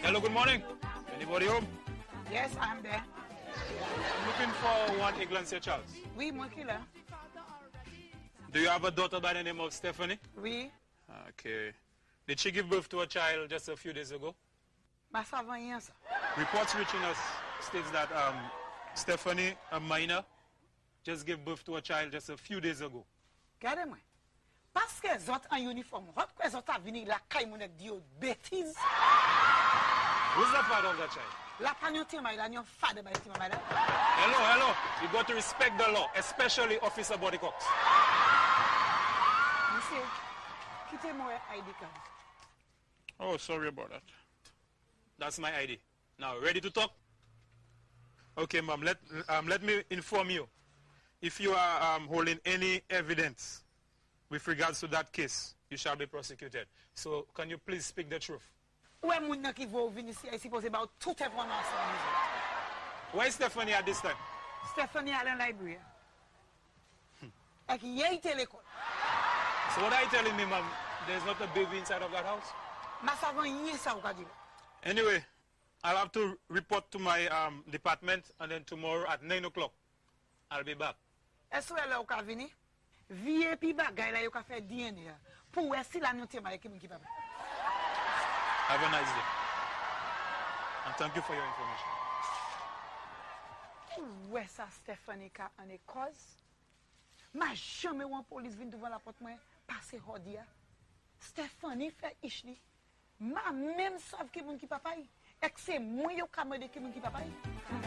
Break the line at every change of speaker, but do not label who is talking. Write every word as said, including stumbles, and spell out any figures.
Hello, good morning. Anybody home?
Yes, I'm there.
I'm looking for one Eglantier Charles.
Oui, mon killer.
Do you have a daughter by the name of Stephanie?
Oui.
Okay. Did she give birth to a child just a few days ago?
Ma ça va rien, ça.
Reports reaching us states that um, Stephanie, a minor, just gave birth to a child just a few days ago.
Regardez-moi. Parce que les autres en uniforme, pourquoi les autres venus la caille mon dit bêtise?
Who's the father of that child?
La panyote ma la nyon father by the mother.
Hello, hello. You got to respect the law, especially Officer Body Cox.
Monsieur, quittez-moi I D card.
Oh, sorry about that. That's my I D. Now, ready to talk? Okay, ma'am, let, um, let me inform you. If you are um, holding any evidence with regards to that case, you shall be prosecuted. So, can you please speak the truth?
Où est mon qui va venir ici? Il suppose about tout information.
Where is Stephanie at this time?
Stephanie à la library. Et qui y était l'école.
So what are you telling me, ma'am? There's not a baby inside of that house?
Ma savant y ça ou dire.
Anyway, I'll have to report to my um, department, and then tomorrow at nine o'clock, I'll be back.
Est-ce que là ou ka venir? Vie puis bagay là yo ka faire D N A. Pour si la note ma qui qui papa.
Have a nice day. And thank you for your information.
Où est ça Stephanie ka en cause? Ma jamais ou police vient devant la porte moi passer hodia. Stephanie fait ishli. Ma même savent que mon qui papa. Et c'est moi yo ka me de qui mon qui papa.